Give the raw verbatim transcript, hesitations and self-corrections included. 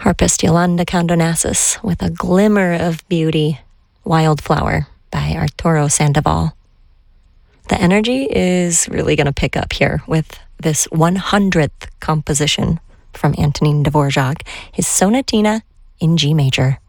Harpist Yolanda Condonassus with A Glimmer of Beauty, Wildflower by Arturo Sandoval. The energy is really going to pick up here with this one hundredth composition from Antonin Dvorak, his Sonatina in G major.